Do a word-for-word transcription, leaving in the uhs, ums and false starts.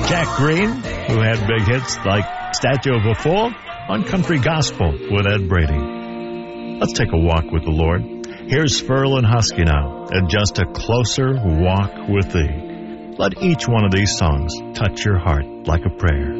Jack Green, who had big hits like Statue of a Fool, on Country Gospel with Ed Brady. Let's take a walk with the Lord. Here's Furl and Husky now, and Just a Closer Walk with Thee. Let each one of these songs touch your heart like a prayer.